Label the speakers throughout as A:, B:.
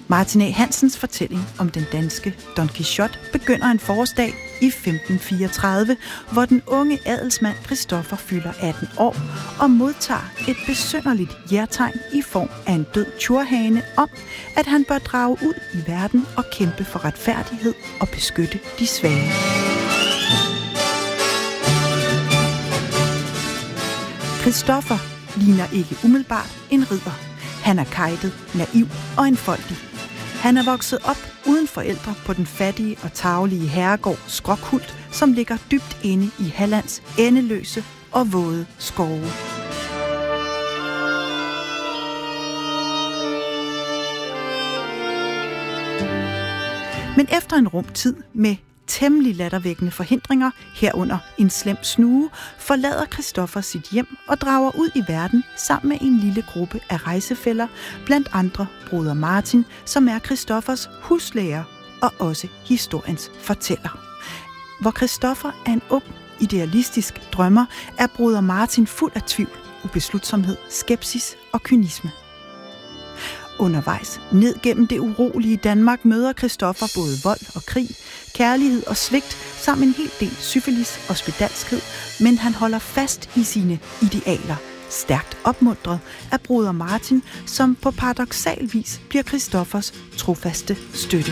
A: Martin A. Hansens fortælling om den danske Don Quixote begynder en forårsdag i 1534, hvor den unge adelsmand Christoffer fylder 18 år og modtager et besynderligt hjertegn i form af en død tjurhane om, at han bør drage ud i verden og kæmpe for retfærdighed og beskytte de svage. Christoffer ligner ikke umiddelbart en ridder. Han er kejtet, naiv og enfoldig. Han er vokset op uden forældre på den fattige og tarvelige herregård Skrokhult, som ligger dybt inde i Hallands endeløse og våde skove. Men efter en rum tid med temmelig lattervækkende forhindringer, herunder en slem snue, forlader Christoffer sit hjem og drager ud i verden sammen med en lille gruppe af rejsefæller, blandt andre broder Martin, som er Christoffers huslærer og også historiens fortæller. Hvor Christoffer er en ung, idealistisk drømmer, er broder Martin fuld af tvivl, ubeslutsomhed, skepsis og kynisme. Undervejs ned gennem det urolige Danmark møder Christoffer både vold og krig, kærlighed og svigt, samt en hel del syfilis og spedalskhed, men han holder fast i sine idealer, stærkt opmuntret af broder Martin, som på paradoksal vis bliver Christoffers trofaste støtte.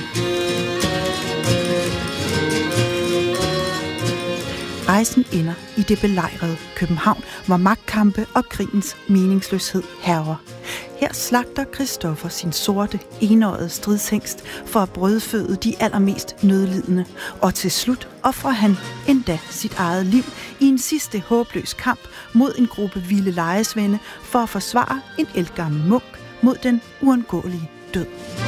A: Rejsen ender i det belejrede København, hvor magtkampe og krigens meningsløshed hærger. Her slagter Christoffer sin sorte, enøjede stridshængst for at brødføde de allermest nødlidende, og til slut ofrer han endda sit eget liv i en sidste håbløs kamp mod en gruppe vilde lejesvende for at forsvare en ældgammel munk mod den uundgåelige død.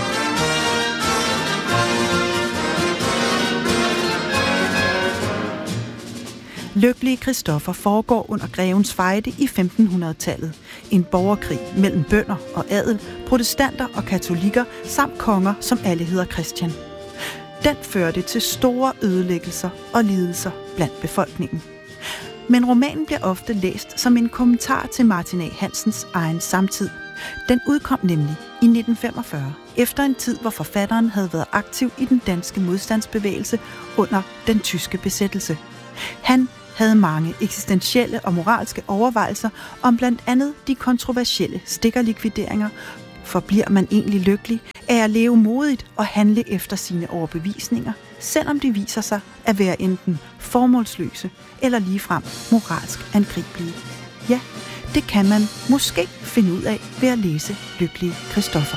A: Lykkelige Christoffer foregår under grevens fejde i 1500-tallet. En borgerkrig mellem bønder og adel, protestanter og katolikker, samt konger, som alle hedder Christian. Den førte til store ødelæggelser og lidelser blandt befolkningen. Men romanen bliver ofte læst som en kommentar til Martin A. Hansens egen samtid. Den udkom nemlig i 1945, efter en tid, hvor forfatteren havde været aktiv i den danske modstandsbevægelse under den tyske besættelse. Han havde mange eksistentielle og moralske overvejelser om blandt andet de kontroversielle stikkerlikvideringer. For bliver man egentlig lykkelig af at leve modigt og handle efter sine overbevisninger, selvom de viser sig at være enten formålsløse eller ligefrem moralsk angribelige? Ja, det kan man måske finde ud af ved at læse Lykkelige Christoffer.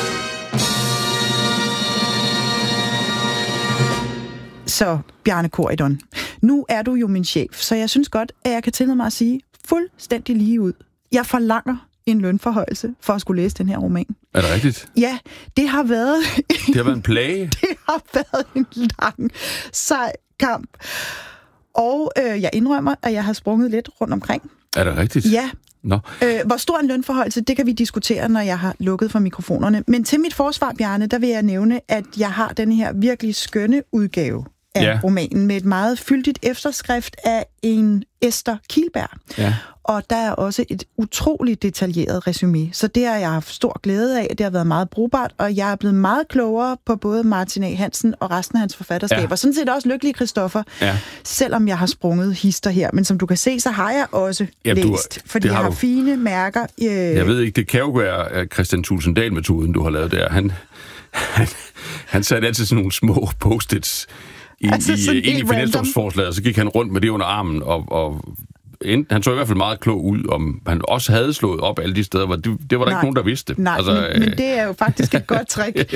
A: Så Bjarne Corydon, nu er du jo min chef, så jeg synes godt, at jeg kan tillade mig at sige fuldstændig lige ud. Jeg forlanger en lønforhøjelse for at skulle læse den her roman.
B: Er det rigtigt?
A: Ja, det har været...
B: Det har været en plage?
A: Det har været en lang, sej kamp. Og jeg indrømmer, at jeg har sprunget lidt rundt omkring.
B: Er det rigtigt?
A: Ja.
B: Nå.
A: Hvor stor en lønforhøjelse, det kan vi diskutere, når jeg har lukket for mikrofonerne. Men til mit forsvar, Bjarne, der vil jeg nævne, at jeg har den her virkelig skønne udgave af romanen med et meget fyldigt efterskrift af en Esther Kielberg. Ja. Og der er også et utroligt detaljeret resumé. Så det har jeg haft stor glæde af. Det har været meget brugbart, og jeg er blevet meget klogere på både Martin A. Hansen og resten af hans forfatterskaber. Ja. Sådan set også Lykkelige Christoffer, selvom jeg har sprunget hister her. Men som du kan se, så har jeg også læst, fordi jeg har fine mærker.
B: Jeg ved ikke, det kan jo være Christian Thulesen Dahl-metoden, du har lavet der. Han satte altid sådan nogle små post-its ind i finanslovsforslaget, og så gik han rundt med det under armen, og han så i hvert fald meget klog ud, om han også havde slået op alle de steder, hvor det var der ikke nogen, der vidste.
A: Nej, altså, men det er jo faktisk et godt trick.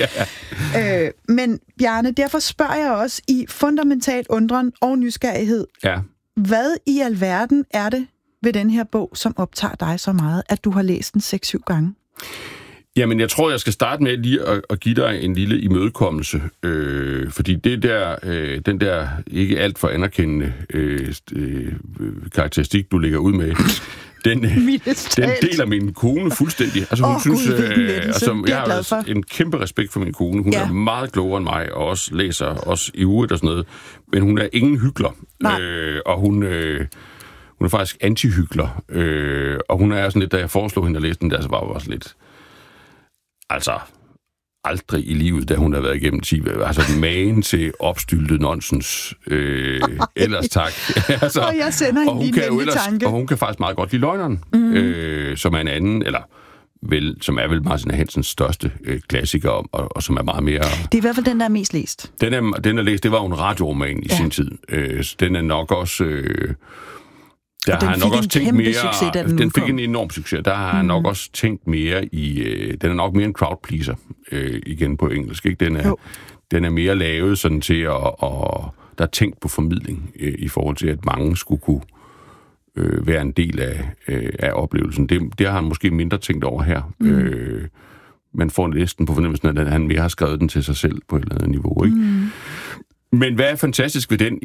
A: Men Bjarne, derfor spørger jeg også i fundamentalt undren og nysgerrighed. Ja. Hvad i alverden er det ved den her bog, som optager dig så meget, at du har læst den 6-7 gange?
B: Jamen, jeg tror, jeg skal starte med lige at give dig en lille imødekommelse, fordi det der, den der ikke alt for anerkendende karakteristik, du lægger ud med, den deler min kone fuldstændig. Altså, hun synes, jeg har også en kæmpe respekt for min kone. Hun er meget klogere end mig, og også læser også i uret og sådan noget, men hun er ingen hykler, og hun er faktisk anti-hykler, og hun er sådan lidt, da jeg foreslog hende at læse den der, så var hun også lidt... Altså, aldrig i livet, da hun har været igennem 10 år. Altså magen til opstyltet nonsens. Ellers tak. Altså,
A: og jeg sender hende lige en tanke.
B: Og hun kan faktisk meget godt lide Løgneren, som er en anden, eller vel, som er vel Martin Hansens største klassiker, og som er meget mere...
A: Det er i hvert fald den, der er mest læst.
B: Den er læst, det var jo en radioroman i sin tid. Den er nok også... Der har jeg nok også tænkt mere... Succes, den fik en enorm succes. Der har jeg nok også tænkt mere i... Den er nok mere en crowd pleaser, igen på engelsk. Ikke? Den er mere lavet sådan til at... Der er tænkt på formidling i forhold til, at mange skulle kunne være en del af oplevelsen. Det har han måske mindre tænkt over her. Man får næsten på fornemmelsen, at han mere har skrevet den til sig selv på et eller andet niveau. Ikke? Men hvad er fantastisk ved den?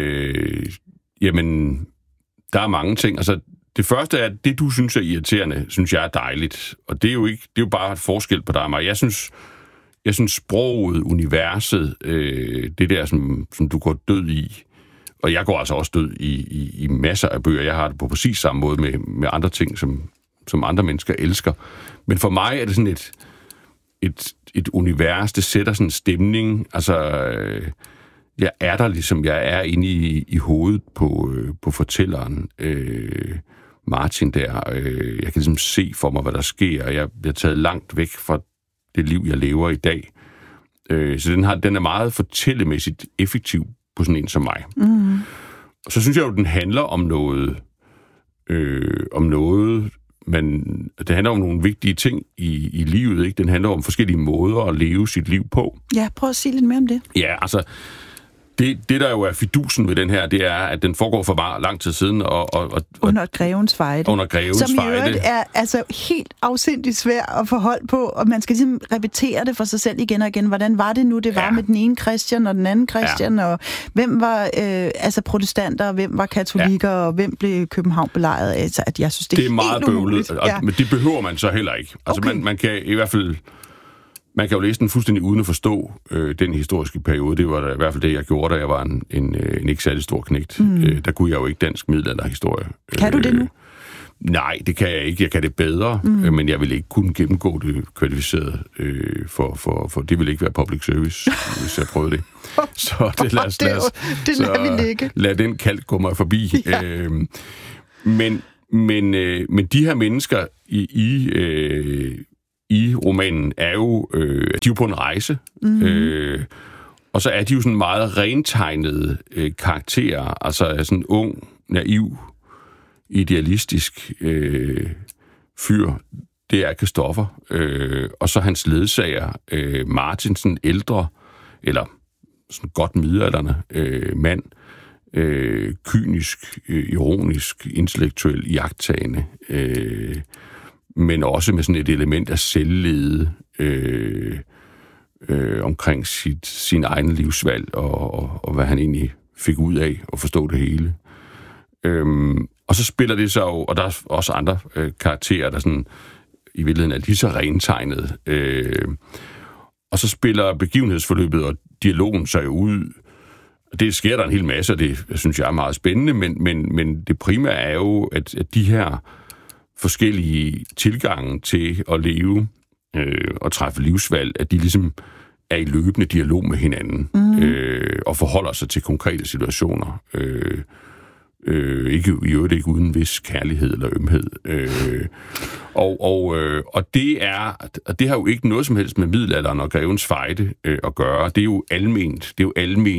B: Jamen, der er mange ting. Altså, det første er, at det, du synes er irriterende, synes jeg er dejligt. Og det er jo bare et forskel på dig og mig. Jeg synes sproget, universet, det der, som du går død i, og jeg går altså også død i masser af bøger. Jeg har det på præcis samme måde med andre ting, som andre mennesker elsker. Men for mig er det sådan et univers, det sætter sådan en stemning. Altså, jeg er der ligesom, jeg er inde i hovedet på fortælleren. Martin der, jeg kan ligesom se for mig, hvad der sker. Jeg bliver taget langt væk fra det liv, jeg lever i dag. Så den er meget fortællemæssigt effektiv på sådan en som mig. Og så synes jeg jo, den handler om noget, det handler om nogle vigtige ting i livet, ikke? Den handler om forskellige måder at leve sit liv på. Ja,
A: prøv at sige lidt mere om det.
B: Ja, altså, det der jo er fidusen ved den her, det er, at den foregår for meget lang tid siden.
A: Under Grevens Fejde.
B: Under Grevens Fejde.
A: Som i øvrigt er altså helt afsindigt svært at forholde på, og man skal ligesom repetere det for sig selv igen og igen. Hvordan var det nu, det var med den ene Christian og den anden Christian, og hvem var protestanter, og hvem var katolikker, og hvem blev København belejret? Altså, at jeg synes, det er
B: meget bøvlet, men det behøver man så heller ikke. Altså, okay. man kan i hvert fald... Man kan jo læse den fuldstændig uden at forstå den historiske periode. Det var da, i hvert fald det, jeg gjorde, da jeg var en ikke særlig stor knægt. Der kunne jeg jo ikke dansk middelalderhistorie.
A: Kan du det nu?
B: Nej, det kan jeg ikke. Jeg kan det bedre, men jeg vil ikke kunne gennemgå det kvalificeret, for det vil ikke være public service, hvis jeg prøvede det. Så det lader vi ligge. Lad den kalk gå mig forbi. Ja. Men de her mennesker i romanen er jo, de er jo på en rejse, og så er de jo sådan meget rentegnede karakterer, altså sådan ung, naiv, idealistisk fyr, det er Christoffer, og så hans ledsager, Martin, sådan ældre, eller sådan godt midaldrende mand, kynisk, ironisk, intellektuel, iagttagende, men også med sådan et element af selvlede omkring sin egen livsvalg, og hvad han egentlig fik ud af at forstå det hele. Og så spiller det så jo, og der er også andre karakterer, der sådan i virkeligheden er lige så rentegnet. Og så spiller begivenhedsforløbet og dialogen sig jo ud. Det sker der en hel masse, og det synes jeg er meget spændende, men det primære er jo, at de her forskellige tilgange til at leve og træffe livsvalg, at de ligesom er i løbende dialog med hinanden og forholder sig til konkrete situationer. Ikke uden vis kærlighed eller ømhed. Og det har jo ikke noget som helst med middelalderen og Grevens Fejde at gøre. Det er jo alment. Det er jo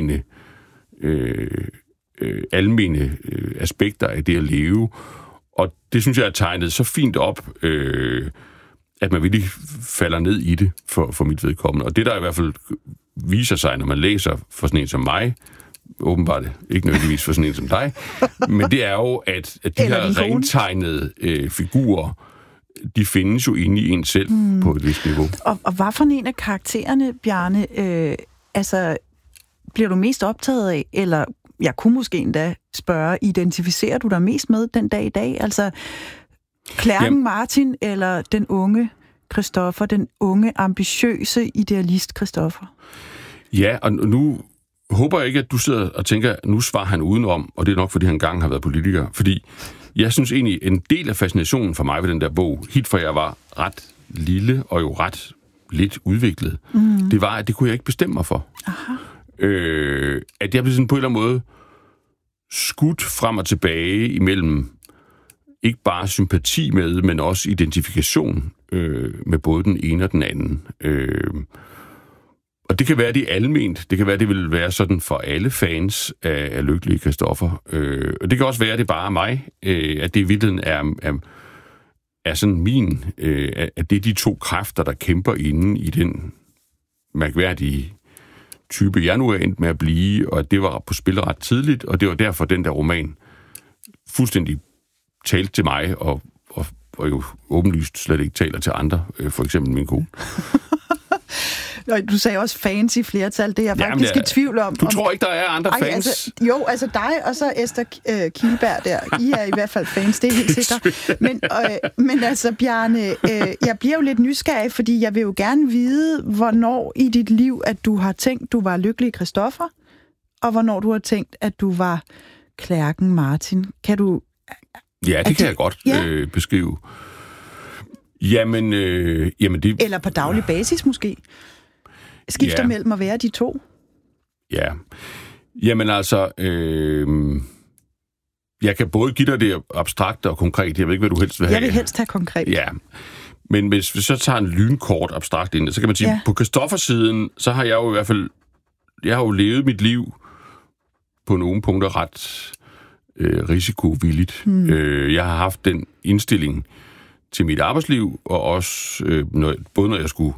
B: almene aspekter af det at leve. Og det synes jeg er tegnet så fint op, at man virkelig falder ned i det for mit vedkommende. Og det, der i hvert fald viser sig, når man læser for sådan en som mig, åbenbart ikke nødvendigvis for sådan en som dig, men det er jo, at de her rentegnede figurer, de findes jo inde i en selv på et vist niveau.
A: Og hvad for en af karaktererne, Bjarne, bliver du mest optaget af, eller jeg kunne måske endda spørge, identificerer du dig mest med den dag i dag? Altså Klærken Martin eller den unge Christoffer, den unge, ambitiøse idealist Christoffer?
B: Ja, og nu håber jeg ikke, at du sidder og tænker, nu svarer han udenom, og det er nok, fordi han engang har været politiker. Fordi jeg synes egentlig, en del af fascinationen for mig ved den der bog, helt fra jeg var ret lille og jo ret lidt udviklet, det var, at det kunne jeg ikke bestemme mig for.
A: Aha.
B: At jeg blev sådan på en eller anden måde skudt frem og tilbage imellem ikke bare sympati med, men også identifikation med både den ene og den anden. Og det kan være, det er alment. Det kan være, det vil være sådan for alle fans af Lykkelige Christoffer. Og det kan også være, det er bare mig, at det i virkeligheden er sådan min, at det er de to kræfter, der kæmper inde i den mærkværdige type, jeg nu er endt med at blive, og at det var på spil ret tidligt, og det var derfor, den der roman fuldstændig talte til mig, og jo åbenlyst slet ikke taler til andre, for eksempel min kone.
A: Du sagde også fans i flertal, det er jeg faktisk i tvivl om.
B: Du tror ikke, der er andre fans?
A: Altså dig og så Esther Kielberg der, I er i hvert fald fans, det er helt sikkert. Men altså, Bjarne, jeg bliver jo lidt nysgerrig, fordi jeg vil jo gerne vide, hvornår i dit liv, at du har tænkt, du var Lykkelig Christoffer, og hvornår du har tænkt, at du var Klerken Martin. Kan du...
B: Ja, det kan jeg godt beskrive. Jamen det...
A: Eller på daglig basis måske? Skifter mellem at være de to?
B: Ja. Jamen altså, jeg kan både give dig det abstrakt og konkret. Jeg ved ikke, hvad du helst vil have.
A: Jeg vil helst have konkret.
B: Ja. Men hvis vi så tager en lynkort abstrakt ind, så kan man sige, på Christoffer-siden, så har jeg jo i hvert fald, jeg har jo levet mit liv på nogle punkter ret risikovilligt. Jeg har haft den indstilling til mit arbejdsliv, og også både når jeg skulle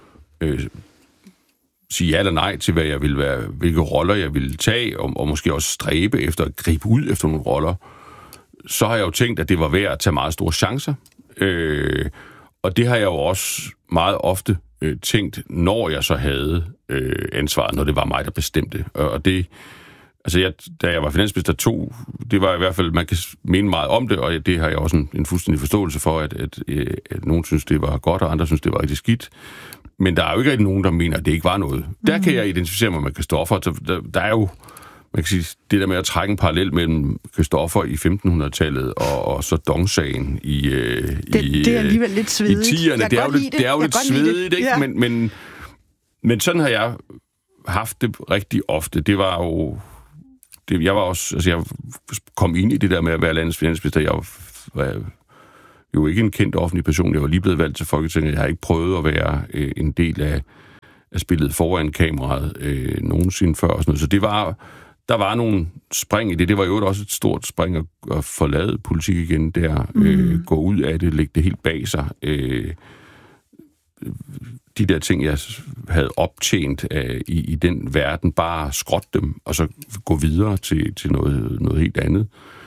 B: sige ja eller nej til, hvad jeg ville være, hvilke roller jeg ville tage, og måske også stræbe efter at gribe ud efter nogle roller, så har jeg jo tænkt, at det var værd at tage meget store chancer. Og det har jeg jo også meget ofte tænkt, når jeg så havde ansvaret, når det var mig, der bestemte. Og det, altså da jeg var finansminister, det var i hvert fald, man kan mene meget om det, og det har jeg også en fuldstændig forståelse for, at nogen synes, det var godt, og andre synes, det var rigtig skidt. Men der er jo ikke rigtig nogen, der mener, at det ikke var noget. Der kan jeg identificere mig med Christoffer. Der er jo, man kan sige, det der med at trække en parallel mellem Christoffer i 1500-tallet og så Dong-sagen i
A: det er alligevel lidt svedigt.
B: I 10'erne. Det er jo lidt svedigt, ikke? Ja. Men sådan har jeg haft det rigtig ofte. Det var jo... Jeg var også... Altså, jeg kom ind i det der med at være landets finansminister. Jeg var jo ikke en kendt offentlig person. Jeg var lige blevet valgt til Folketinget. Jeg har ikke prøvet at være en del af spillet foran kameraet nogensinde før. Og sådan noget. Så der var nogle spring i det. Det var jo også et stort spring at forlade politik igen der. Gå ud af det, lægge det helt bag sig. De der ting, jeg havde optjent i den verden, bare skrotte dem, og så gå videre til noget helt andet.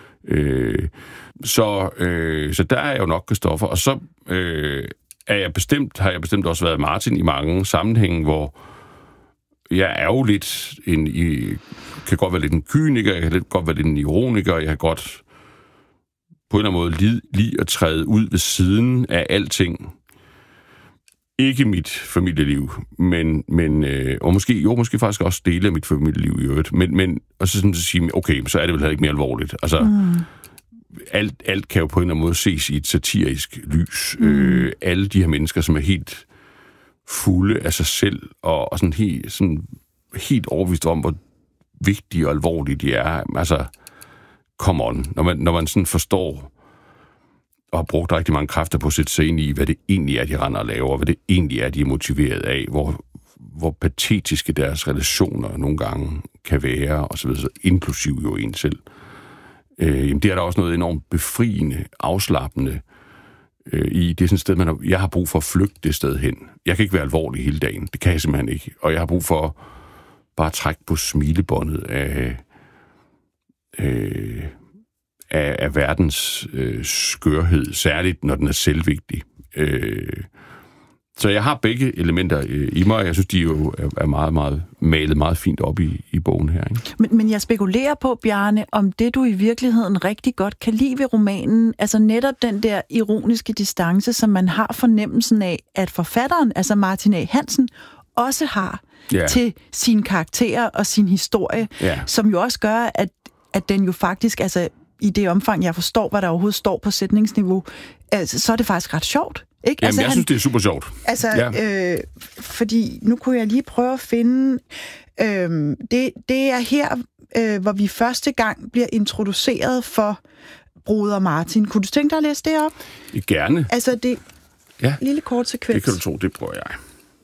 B: Så der er jeg jo nok Christoffer. Og så har jeg bestemt også været Martin i mange sammenhænge, hvor jeg er jo lidt kan godt være lidt en kyniker, jeg kan godt være lidt en ironiker, jeg kan godt på en eller anden måde lide at træde ud ved siden af alting. Ikke mit familieliv, men og måske faktisk også dele af mit familieliv i øvrigt. Men og så sådan at sige, okay, så er det vel ikke mere alvorligt. Altså, alt kan jo på en eller anden måde ses i et satirisk lys. Alle de her mennesker, som er helt fulde af sig selv, og sådan helt overbevist om, hvor vigtige og alvorlige de er. Altså, come on. Når man sådan forstår og har brugt rigtig mange kræfter på at sætte sig ind i, hvad det egentlig er, de render og laver, hvad det egentlig er, de er motiveret af, hvor patetiske deres relationer nogle gange kan være, og så videre, inklusiv jo en selv. Jamen, det er der også noget enormt befriende, afslappende i. Det er sådan et sted, jeg har brug for at flygte det sted hen. Jeg kan ikke være alvorlig hele dagen. Det kan jeg simpelthen ikke. Og jeg har brug for bare at trække på smilebåndet af verdens skørhed, særligt når den er selvvigtig. Så jeg har begge elementer i mig, og jeg synes, de jo er meget, meget malet meget fint op i bogen her. Ikke?
A: Men jeg spekulerer på, Bjarne, om det du i virkeligheden rigtig godt kan lide ved romanen, altså netop den der ironiske distance, som man har fornemmelsen af, at forfatteren, altså Martin A. Hansen, også har til sine karakterer og sin historie, som jo også gør, at den jo faktisk, altså i det omfang, jeg forstår, hvad der overhovedet står på sætningsniveau, altså, så er det faktisk ret sjovt. Ikke?
B: Jamen, jeg synes, det er super sjovt.
A: Altså, fordi nu kunne jeg lige prøve at finde... det er her, hvor vi første gang bliver introduceret for Broder Martin. Kunne du tænke dig at læse det op?
B: Gerne.
A: Altså, det lille kort sekvens.
B: Det kan du tro, det prøver jeg.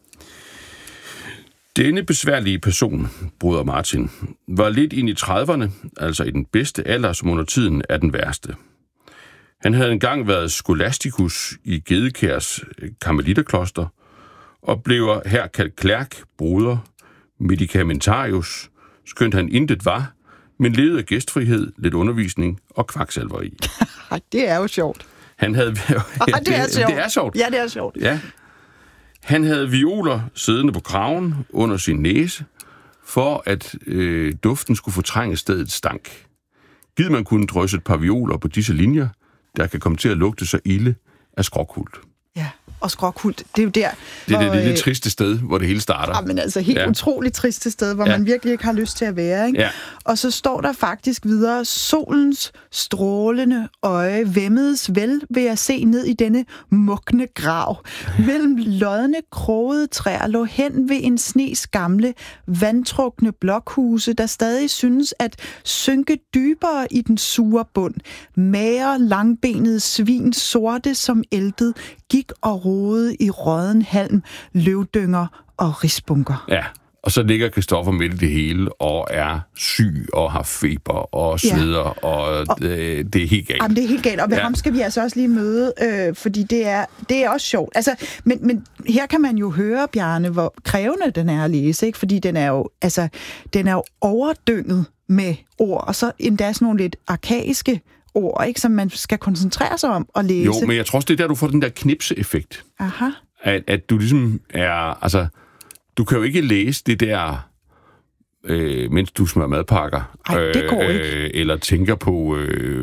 B: Denne besværlige person, Broder Martin, var lidt ind i 30'erne, altså i den bedste alder, som under tiden er den værste. Han havde engang været skolasticus i Gedekærs karmeliterkloster, og blev her kaldt klærk, broder, medicamentarius, skønt han intet var, men levede af gæstfrihed, lidt undervisning og kvaksalveri.
A: Det er jo sjovt.
B: Han havde...
A: det er sjovt.
B: Det er sjovt.
A: Ja, det er sjovt.
B: Ja. Han havde violer siddende på kraven under sin næse, for at duften skulle fortrænge stedets stank. Givet man kunne drysse et par violer på disse linjer, der kan komme til at lugte så ilde af skråkult.
A: Ja, og skråkult, det er jo der...
B: Det er det lille triste sted, hvor det hele starter.
A: Men altså helt utroligt triste sted, hvor man virkelig ikke har lyst til at være. Ikke? Ja. Og så står der faktisk videre, solens strålende øje væmmedes vel ved at se ned i denne mugne grav. Mellem lodne, krogede træer lå hen ved en snes gamle, vandtrukne blokhuse, der stadig synes at synke dybere i den sure bund. Mager, langbenede svin, sorte som æltet, gik og rodede i rådden halm, løvdynger og risbunker.
B: Ja, og så ligger Christoffer midt i det hele og er syg og har feber og sveder, og det er helt galt.
A: Jamen, det er helt galt, og ved ham skal vi altså også lige møde, fordi det er også sjovt. Altså, men her kan man jo høre, Bjarne, hvor krævende den er at læse, ikke? Fordi den er jo overdynget med ord, og så endda sådan nogle lidt arkaiske ord, ikke, som man skal koncentrere sig om at læse.
B: Jo, men jeg tror også, det er der, du får den der knipse-effekt.
A: Aha.
B: At du ligesom er... Altså, du kan jo ikke læse det der, mens du smører madpakker.
A: Ej, det går ikke.
B: Eller tænker på,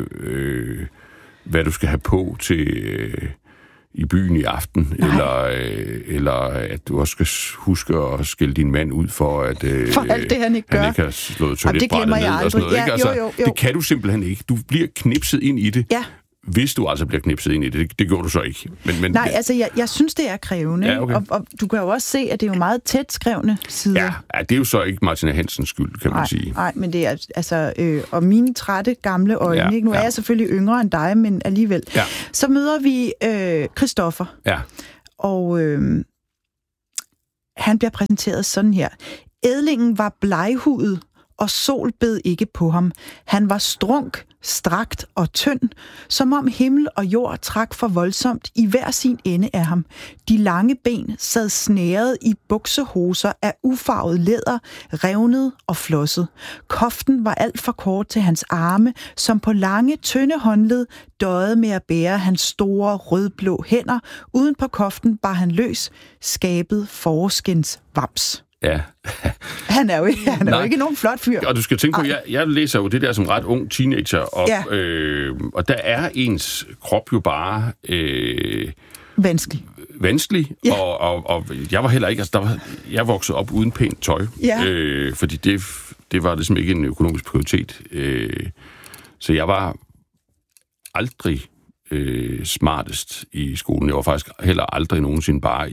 B: hvad du skal have på til i byen i aften. Eller at du også skal huske at skælde din mand ud for, at
A: for alt det, han ikke gør.
B: Han ikke har slået toiletbrættet ned og sådan noget.
A: Ja,
B: ikke? Altså,
A: jo.
B: Det kan du simpelthen ikke. Du bliver knipset ind i det. Ja. Hvis du altså bliver knipset ind i det. Det gjorde du så ikke. Men,
A: nej, altså jeg synes, det er krævende. Ja, okay. Og du kan jo også se, at det er jo meget tæt skrevne sider. Ja,
B: det er jo så ikke Martin Hansens skyld, kan man sige.
A: Nej, men det er altså... og mine trætte gamle øjne, ikke? Nu er jeg selvfølgelig yngre end dig, men alligevel. Ja. Så møder vi Christoffer. Ja. Og han bliver præsenteret sådan her. Ædlingen var bleghudet, og sol bed ikke på ham. Han var strunk, strakt og tynd, som om himmel og jord trak for voldsomt i hver sin ende af ham. De lange ben sad snæret i buksehoser af ufarvet læder, revnet og flosset. Koften var alt for kort til hans arme, som på lange, tynde håndled døjede med at bære hans store, rødblå hænder. Uden på koften bar han løs, skabet forskens vams.
B: Ja.
A: Han er jo ikke nogen flot fyr.
B: Og du skal tænke på, jeg læser jo det der som ret ung teenager, og der er ens krop jo bare... vanskelig, ja. og jeg var heller ikke... Altså, jeg voksede op uden pænt tøj, fordi det var ligesom ikke en økonomisk prioritet. Så jeg var aldrig smartest i skolen. Jeg var faktisk heller aldrig nogensinde bare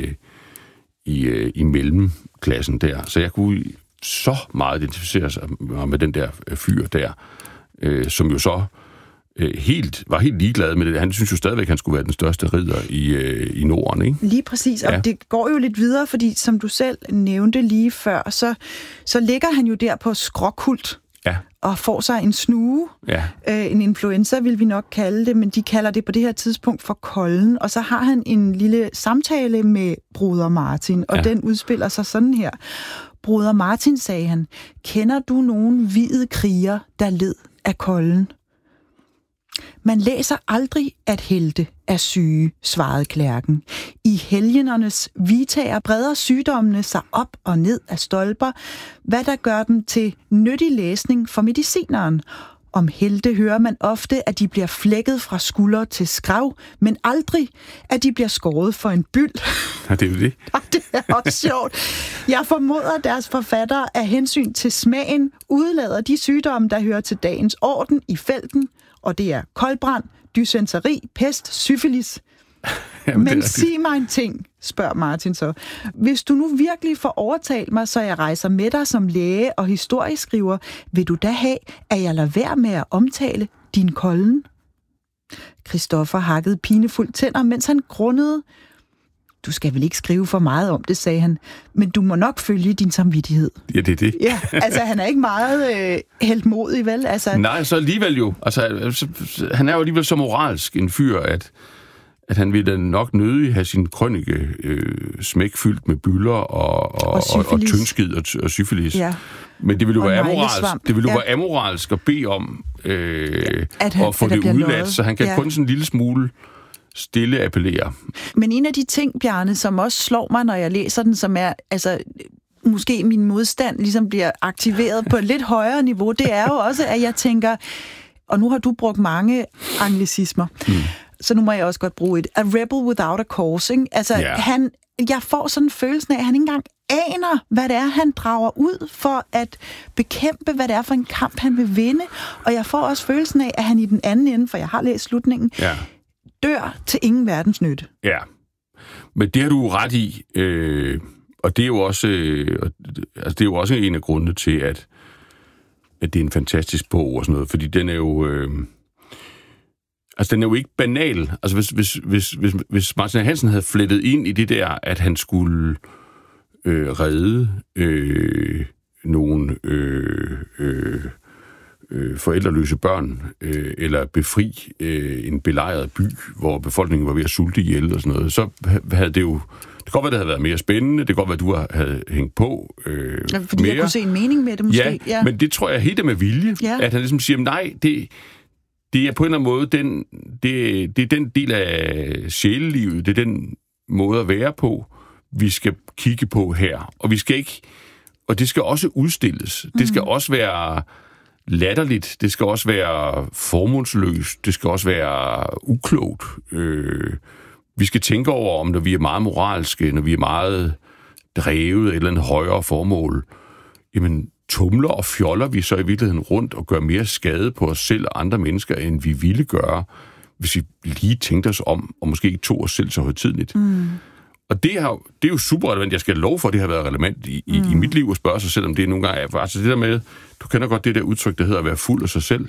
B: i mellemklassen der. Så jeg kunne så meget identificere sig med den der fyr der, som jo så var helt ligeglad med det. Han synes jo stadigvæk, at han skulle være den største ridder i Norden, ikke?
A: Lige præcis, og det går jo lidt videre, fordi som du selv nævnte lige før, så ligger han jo der på skråkult. Ja. Og får sig en snue, en influenza vil vi nok kalde det, men de kalder det på det her tidspunkt for kolden, og så har han en lille samtale med Broder Martin, og den udspiller sig sådan her. Broder Martin, sagde han, kender du nogen hvide kriger, der led af kolden? Man læser aldrig, at helte er syge, svarede klærken. I helgenernes vitaer breder sygdommene sig op og ned af stolper, hvad der gør dem til nyttig læsning for medicineren. Om helte hører man ofte, at de bliver flækket fra skulder til skrav, men aldrig, at de bliver skåret for en byld.
B: Ja, det er jo det.
A: Det er også sjovt. Jeg formoder, at deres forfattere af hensyn til smagen udlader de sygdomme, der hører til dagens orden i felten, og det er koldbrand, dysenteri, pest, syfilis. Men sig mig en ting, spørger Martin så. Hvis du nu virkelig får overtalt mig, så jeg rejser med dig som læge og historieskriver, vil du da have, at jeg lader være med at omtale din kolden? Christoffer hakkede pinefuldt tænder, mens han grundede. Du skal vel ikke skrive for meget om det, sagde han, men du må nok følge din samvittighed.
B: Ja, det er det.
A: Ja, altså han er ikke meget heltmodig, vel? Altså...
B: Nej, så alligevel jo. Altså, han er jo alligevel så moralsk en fyr, at han vil da nok nødig have sin krønike smæk fyldt med bylder og tyndskid og syfilis. Ja. Men det vil jo være amoralsk. Det vil jo være amoralsk at bede om at få det udladt, så han kan kun sådan en lille smule stille appellere.
A: Men en af de ting, Bjarne, som også slår mig, når jeg læser den, som er, altså, måske min modstand ligesom bliver aktiveret på et lidt højere niveau, det er jo også, at jeg tænker, og nu har du brugt mange anglicismer, så nu må jeg også godt bruge et. A rebel without a cause, ikke? Altså, jeg får sådan en følelse af, at han ikke engang aner, hvad det er, han drager ud for at bekæmpe, hvad det er for en kamp, han vil vinde. Og jeg får også følelsen af, at han i den anden ende, for jeg har læst slutningen, dør til ingen verdens nytte. Ja,
B: men det har du ret i, og det er jo også, det er jo også en af grundene til, at det er en fantastisk bog og sådan noget, fordi den er jo, den er jo ikke banal. Altså hvis Martin Hansen havde flettet ind i det der, at han skulle redde nogle forældreløse børn, eller befri en belejret by, hvor befolkningen var ved at sulte ihjel og sådan noget, så havde det jo... Det kan godt være, det havde været mere spændende, det kan godt være, du havde hængt på
A: fordi mere. Jeg kunne se en mening med det måske.
B: Ja, men det tror jeg helt er med vilje, at han ligesom siger, nej, det er på en eller anden måde det er den del af sjælelivet, det er den måde at være på, vi skal kigge på her. Og vi skal ikke... Og det skal også udstilles. Det skal også være latterligt, det skal også være formålsløst, det skal også være uklogt. Vi skal tænke over, om når vi er meget moralske, når vi er meget drevet af et eller andet højere formål, jamen tumler og fjoller vi så i virkeligheden rundt og gør mere skade på os selv og andre mennesker, end vi ville gøre, hvis vi lige tænkte os om, og måske ikke tog os selv så højtideligt. Og det er jo super relevant. Jeg skal love for, at det har været relevant i mit liv at spørge sig selv, om det nogle gange er. Altså det der med, du kender godt det der udtryk, der hedder at være fuld af sig selv.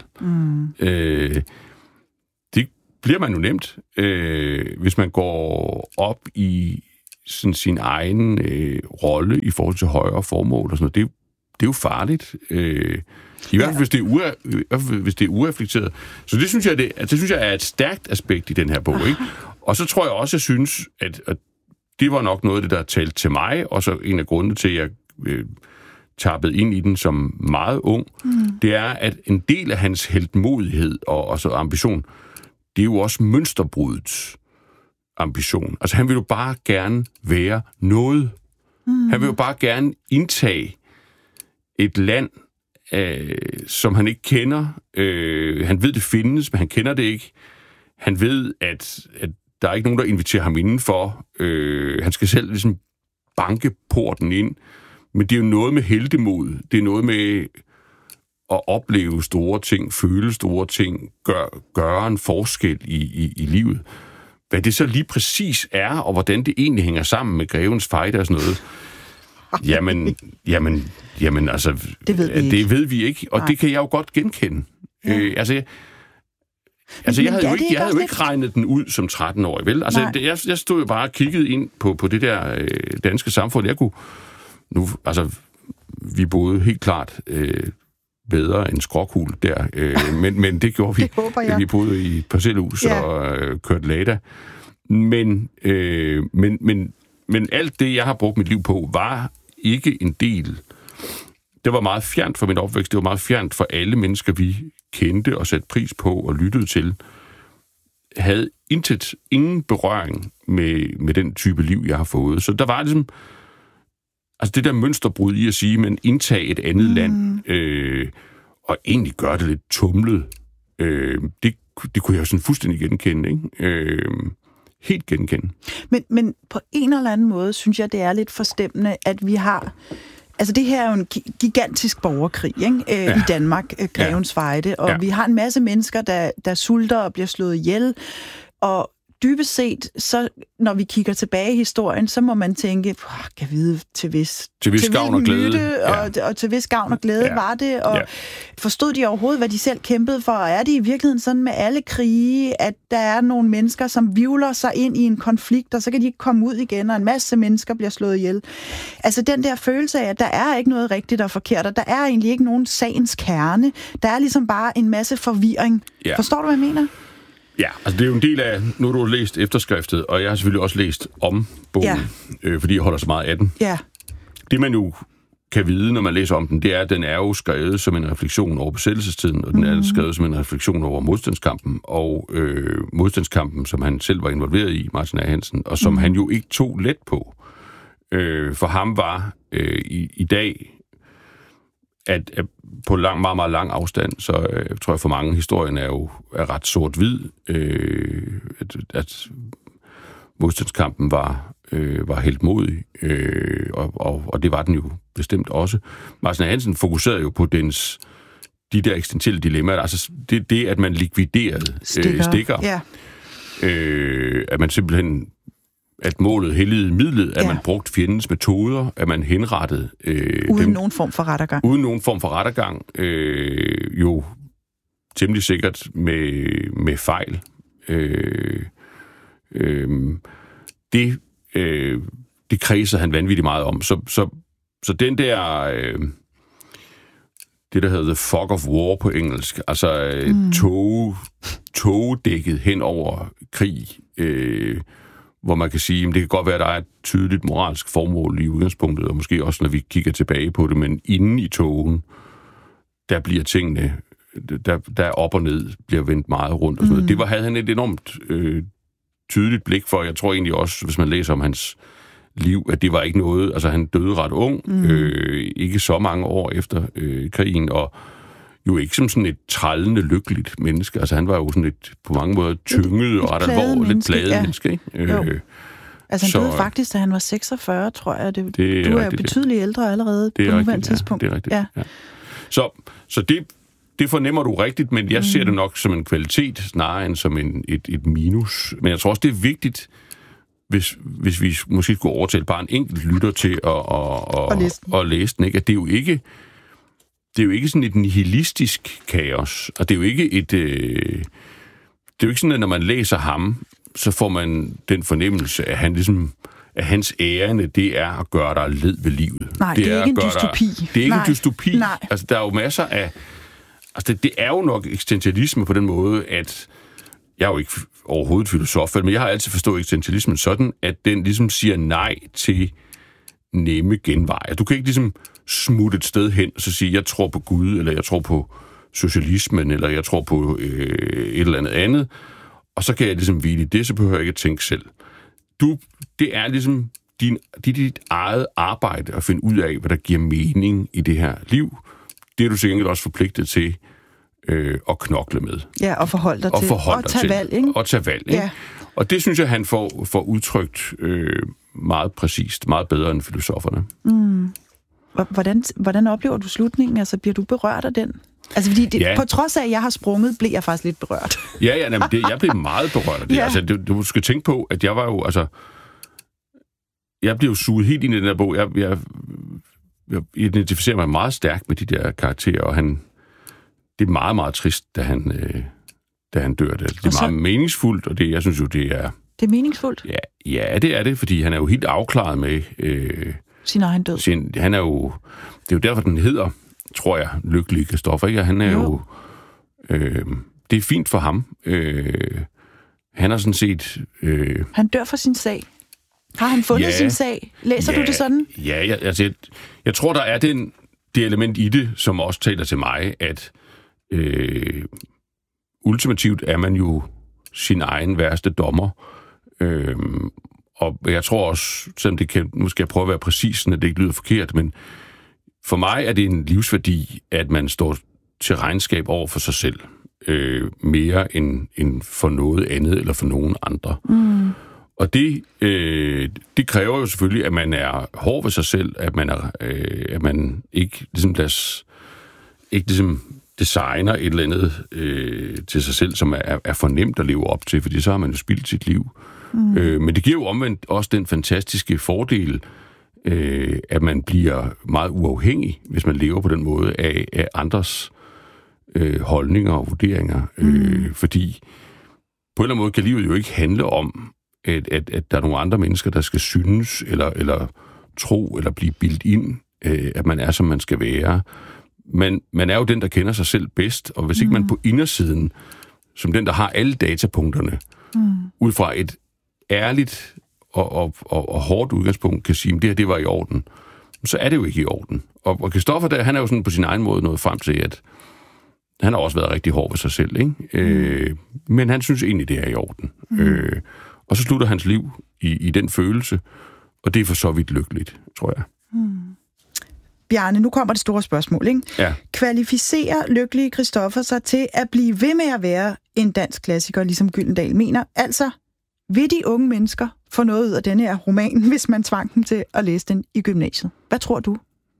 B: Det bliver man jo nemt, hvis man går op i sådan sin egen rolle i forhold til højere formål og sådan noget. Det er jo farligt. I hvert fald, hvis det er ureflekteret. Så det synes jeg, er et stærkt aspekt i den her bog. Ikke? Og så tror jeg også, jeg synes, at det var nok noget af det, der talte til mig, og så en af grundene til, at jeg tappede ind i den som meget ung, det er, at en del af hans heltmodighed og så ambition, det er jo også mønsterbrudets ambition. Altså, han vil jo bare gerne være noget. Han vil jo bare gerne indtage et land, som han ikke kender. Han ved, det findes, men han kender det ikke. Han ved, at der er ikke nogen, der inviterer ham indenfor. Han skal selv ligesom banke porten ind. Men det er jo noget med heltemod. Det er noget med at opleve store ting, føle store ting, gøre en forskel i livet. Hvad det så lige præcis er, og hvordan det egentlig hænger sammen med Grevens Fejde og sådan noget, jamen altså, det ved vi ikke, og det kan jeg jo godt genkende. Ja. Jeg havde jo ikke regnet den ud som 13-årig, vel? Altså, jeg stod jo bare og kiggede ind på det der danske samfund. Jeg kunne nu, altså, vi boede helt klart bedre end skråkugle der, men det gjorde vi. Vi boede i et parcelhus og kørte Lada. Men alt det, jeg har brugt mit liv på, var ikke en del. Det var meget fjernt for min opvækst. Det var meget fjernt for alle mennesker, vi kendte og satte pris på og lyttede til. Havde ingen berøring med den type liv, jeg har fået. Så der var ligesom... Altså det der mønsterbrud i at sige, man indtager et andet land, og egentlig gør det lidt tumlet, det kunne jeg sådan fuldstændig genkende, ikke? Helt genkende. Men
A: på en eller anden måde, synes jeg, det er lidt forstemmende, at vi har... Altså det her er jo en gigantisk borgerkrig, ikke? I Danmark, Grevens Fejde, og vi har en masse mennesker, der sulter og bliver slået ihjel, og dybest set, så når vi kigger tilbage i historien, så må man tænke, kan vide til vis
B: gavn og glæde.
A: Og til vis gavn og glæde var det, og forstod de overhovedet, hvad de selv kæmpede for? Og er det i virkeligheden sådan med alle krige, at der er nogle mennesker, som hvirvler sig ind i en konflikt, og så kan de ikke komme ud igen, og en masse mennesker bliver slået ihjel? Altså den der følelse af, at der er ikke noget rigtigt og forkert, og der er egentlig ikke nogen sagens kerne. Der er ligesom bare en masse forvirring. Ja. Forstår du, hvad jeg mener?
B: Ja, altså det er jo en del af, nu har du læst efterskriftet, og jeg har selvfølgelig også læst om bogen, fordi jeg holder så meget af den.
A: Ja.
B: Det man jo kan vide, når man læser om den, det er, at den er jo skrevet som en refleksion over besættelsestiden, og den er skrevet som en refleksion over modstandskampen, og modstandskampen, som han selv var involveret i, Martin A. Hansen, og som han jo ikke tog let på. For ham var i dag, at på meget, meget lang afstand, så tror jeg for mange, historien er ret sort-hvid, at modstandskampen var helt modig, og det var den jo bestemt også. Martin Hansen fokuserede jo på de der eksistentielle dilemmaer, altså det at man likviderede stikker.
A: Ja.
B: At man simpelthen, at målet helligede midlet, at man brugte fjendens metoder, at man henrettede
A: uden nogen form for rettergang.
B: Uden nogen form for rettergang, jo temmelig sikkert med fejl. Det kredser han vanvittigt meget om. Så den der, det der hedder the fog of war på engelsk, altså togedækket hen over krig, hvor man kan sige, at det kan godt være, at der er et tydeligt moralsk formål i udgangspunktet, og måske også, når vi kigger tilbage på det, men inde i togen, der bliver tingene, der op og ned, bliver vendt meget rundt og sådan noget. Det havde han et enormt tydeligt blik for. Jeg tror egentlig også, hvis man læser om hans liv, at det var ikke noget, altså han døde ret ung, ikke så mange år efter krigen, og jo ikke som sådan et trællende lykkeligt menneske. Altså han var jo sådan et på mange måder tynget og ret alvorligt, lidt plaget menneske, ikke?
A: Altså han døde faktisk, da han var 46, tror jeg. Du er jo betydeligt ældre allerede på nuværende tidspunkt.
B: Det er rigtigt, ja. Så det fornemmer du rigtigt, men jeg ser det nok som en kvalitet, snarere end som et minus. Men jeg tror også, det er vigtigt, hvis vi måske skulle overtale bare en enkelt lytter til at læse den, ikke? At det er jo ikke sådan et nihilistisk kaos, og det er jo ikke det er jo ikke sådan, at når man læser ham, så får man den fornemmelse, at han ligesom, at hans ærende, det er at gøre dig led ved livet.
A: Nej, det er ikke en dystopi.
B: Det er ikke en dystopi. Nej. Altså, der er jo masser af... Altså, det er jo nok eksistentialisme på den måde, at... Jeg er jo ikke overhovedet filosof, men jeg har altid forstået eksistentialismen sådan, at den ligesom siger nej til nemme genveje. Du kan ikke ligesom smutte et sted hen og så sige, jeg tror på Gud, eller jeg tror på socialismen, eller jeg tror på et eller andet, og så kan jeg ligesom hvile i det, så behøver jeg ikke at tænke selv. Det er ligesom dit eget arbejde at finde ud af, hvad der giver mening i det her liv. Det er du sikkert også forpligtet til at knokle med.
A: Ja, og forholde dig til. Og tage valg, ikke?
B: Og tage valg, ikke? Ja. Og det synes jeg, han får udtrykt meget præcist, meget bedre end filosoferne.
A: Hvordan oplever du slutningen? Altså, bliver du berørt af den? Altså, fordi på trods af, at jeg har sprunget, blev jeg faktisk lidt berørt.
B: Jeg blev meget berørt af det. Ja. Altså, du skal tænke på, at jeg var jo, altså... Jeg blev jo suget helt ind i den der bog. Jeg identificerer mig meget stærkt med de der karakterer, og det er meget, meget trist, da han dør. Det er meget meningsfuldt, og jeg synes jo, det er...
A: Det er meningsfuldt?
B: Ja, det er det, fordi han er jo helt afklaret med...
A: sin egen død.
B: Han er jo... Det er jo derfor, den hedder, tror jeg, Lykkelig Christoffer, ikke? Han er jo... det er fint for ham. Han har sådan set...
A: Han dør for sin sag. Har han fundet sin sag? Læser du det sådan?
B: Ja, jeg tror, der er det element i det, som også taler til mig, at ultimativt er man jo sin egen værste dommer. Og jeg tror også, selvom det kan, nu skal jeg prøve at være præcis, så det ikke lyder forkert, men for mig er det en livsværdi, at man står til regnskab over for sig selv, mere end for noget andet eller for nogen andre. Og det kræver jo selvfølgelig, at man er hård ved sig selv, at man ikke ligesom designer et eller andet til sig selv, som er for nemt at leve op til, fordi så har man jo spildt sit liv. Men det giver jo omvendt også den fantastiske fordel, at man bliver meget uafhængig, hvis man lever på den måde af andres holdninger og vurderinger. Fordi på en eller anden måde kan livet jo ikke handle om, at der er nogle andre mennesker, der skal synes, eller tro, eller blive bildt ind, at man er, som man skal være. Men man er jo den, der kender sig selv bedst, og hvis ikke man på indersiden, som den, der har alle datapunkterne, ud fra et ærligt og hårdt udgangspunkt, kan sige, at det var i orden, så er det jo ikke i orden. Og Christoffer der, han er jo sådan på sin egen måde nået frem til, at han har også været rigtig hård ved sig selv, ikke? Men han synes egentlig, det er i orden. Og så slutter hans liv i den følelse, og det er for så vidt lykkeligt, tror jeg.
A: Bjarne, nu kommer det store spørgsmål, ikke?
B: Ja.
A: Kvalificerer lykkelige Christoffer sig til at blive ved med at være en dansk klassiker, ligesom Gyldendal mener? Altså, vil de unge mennesker få noget ud af denne her roman, hvis man tvang dem til at læse den i gymnasiet? Hvad tror du?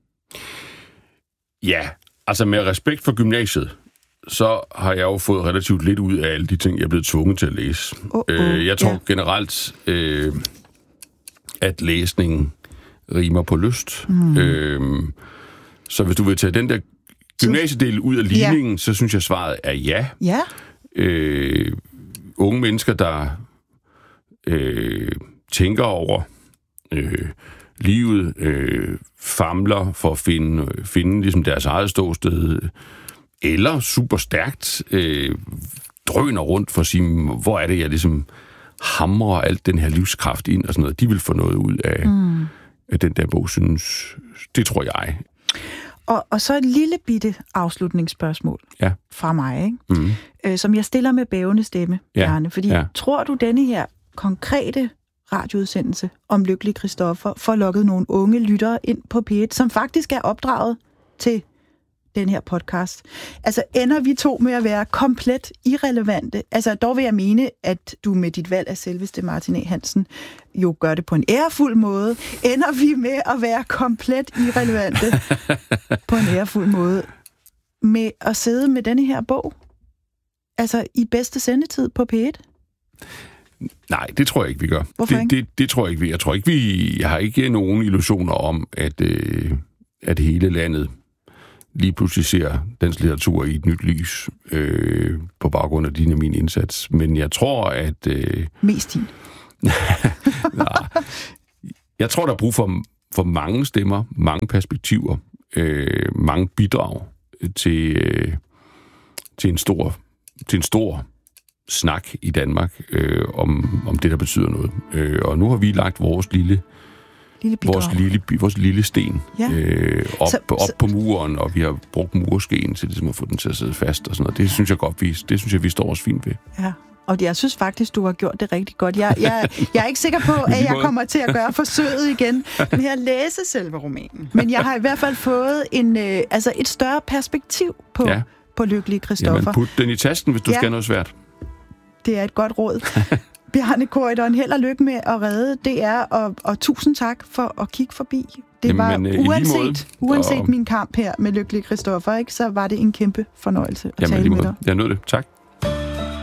B: Ja, altså med respekt for gymnasiet, så har jeg jo fået relativt lidt ud af alle de ting, jeg er blevet tvunget til at læse. Jeg tror generelt, at læsningen rimer på lyst. Så hvis du vil tage den der gymnasiedel ud af ligningen, så synes jeg, svaret er ja.
A: Ja.
B: Unge mennesker, der tænker over livet, famler for at finde ligesom deres eget ståsted, eller super stærkt drøner rundt for at sige, hvor er det, jeg ligesom hamrer alt den her livskraft ind og sådan noget. De vil få noget ud af den der bog, synes. Det tror jeg.
A: Og så et lille bitte afslutningsspørgsmål fra mig, ikke? Som jeg stiller med bævende stemme, Bjarne. Fordi tror du, denne her konkrete radioudsendelse om Lykkelig Christoffer får lukket nogle unge lyttere ind på P1, som faktisk er opdraget til den her podcast? Altså, ender vi to med at være komplet irrelevante? Altså, dog vil jeg mene, at du med dit valg af selveste Martin A. Hansen jo gør det på en ærefuld måde. Ender vi med at være komplet irrelevante på en ærefuld måde med at sidde med denne her bog? Altså, i bedste sendetid på P1?
B: Nej, det tror jeg ikke, vi gør.
A: Hvorfor ikke?
B: Det tror jeg ikke, vi. Jeg har ikke nogen illusioner om, at hele landet lige pludselig ser dansk litteratur i et nyt lys på baggrund af din og min indsats. Men jeg tror, at...
A: Mest din.
B: Jeg tror, der er brug for mange stemmer, mange perspektiver, mange bidrag til en stor snak i Danmark om det, der betyder noget. Og nu har vi lagt vores lille sten op på muren, og vi har brugt murskeen til ligesom at få den til at sidde fast og sådan noget. Det synes jeg godt, det synes jeg, vi står os fint ved. Ja.
A: Og jeg synes faktisk, du har gjort det rigtig godt. Jeg er ikke sikker på, at jeg kommer til at gøre forsøget igen med at læse selve romanen. Men jeg har i hvert fald fået et større perspektiv på Lykkelig Christoffer.
B: Jamen, put den i tasten, hvis du skal noget svært.
A: Det er et godt råd. Bjarne Corydon, held og lykke med at redde DR, og tusind tak for at kigge forbi. Det var uanset min kamp her med Lykkelig Christoffer, ikke, så var det en kæmpe fornøjelse at tale med dig.
B: Jeg nød det. Tak.